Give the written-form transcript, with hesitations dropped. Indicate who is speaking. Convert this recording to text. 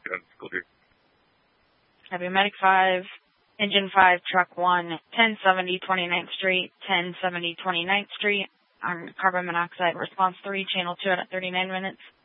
Speaker 1: Copy. Medic 5, Engine 5, Truck 1, 1070 29th Street, 1070 29th Street, on carbon monoxide. Response 3, Channel 2 out at 39 minutes.